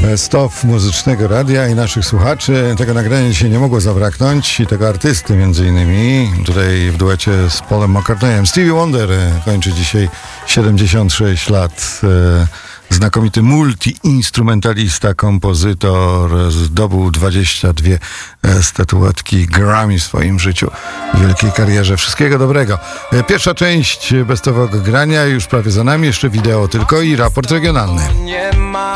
Best of Muzycznego Radia i naszych słuchaczy. Tego nagrania dzisiaj nie mogło zabraknąć i tego artysty między innymi. Tutaj w duecie z Paulem McCartneyem. Stevie Wonder kończy dzisiaj 76 lat. Znakomity multiinstrumentalista, kompozytor, zdobył 22 statuetki Grammy w swoim życiu, w wielkiej karierze. Wszystkiego dobrego. Pierwsza część bestowego grania już prawie za nami, jeszcze wideo tylko i raport regionalny. Nie ma